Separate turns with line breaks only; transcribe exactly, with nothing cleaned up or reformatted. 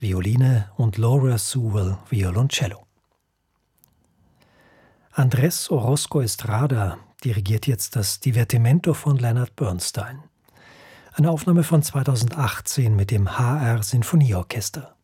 Violine und Laura Sewell, Violoncello. Andrés Orozco Estrada dirigiert jetzt das Divertimento von Leonard Bernstein. Eine Aufnahme von zweitausendachtzehn mit dem H R Sinfonieorchester.